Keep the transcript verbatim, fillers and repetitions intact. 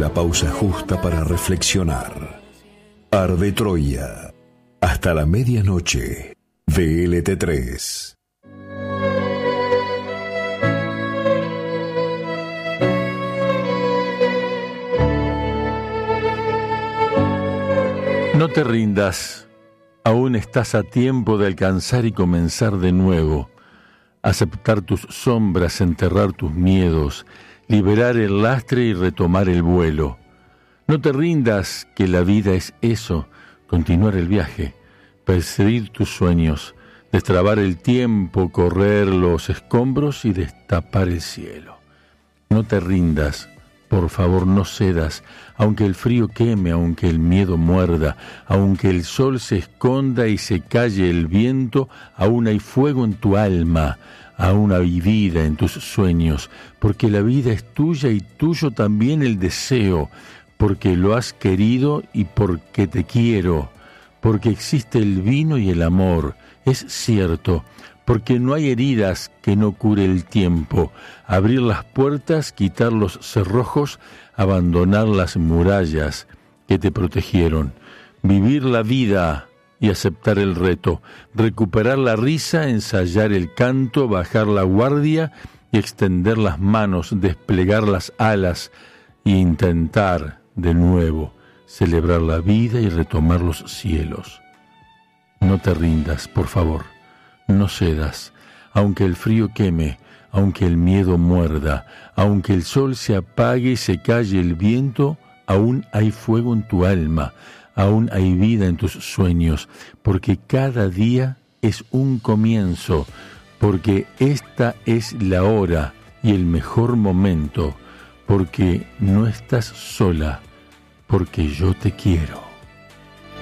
la pausa justa para reflexionar. Arde Troya. Hasta la medianoche. D L T tres. No te rindas. Aún estás a tiempo de alcanzar y comenzar de nuevo. Aceptar tus sombras, enterrar tus miedos, liberar el lastre y retomar el vuelo. No te rindas, que la vida es eso, continuar el viaje, perseguir tus sueños, destrabar el tiempo, correr los escombros y destapar el cielo. No te rindas, por favor no cedas, aunque el frío queme, aunque el miedo muerda, aunque el sol se esconda y se calle el viento, aún hay fuego en tu alma, aún hay vida en tus sueños, porque la vida es tuya y tuyo también el deseo, porque lo has querido y porque te quiero, porque existe el vino y el amor, es cierto, porque no hay heridas que no cure el tiempo, abrir las puertas, quitar los cerrojos, abandonar las murallas que te protegieron, vivir la vida y aceptar el reto, recuperar la risa, ensayar el canto, bajar la guardia y extender las manos, desplegar las alas e intentar de nuevo celebrar la vida y retomar los cielos. No te rindas, por favor. No cedas, aunque el frío queme, aunque el miedo muerda, aunque el sol se apague y se calle el viento, aún hay fuego en tu alma, aún hay vida en tus sueños, porque cada día es un comienzo, porque esta es la hora y el mejor momento, porque no estás sola, porque yo te quiero.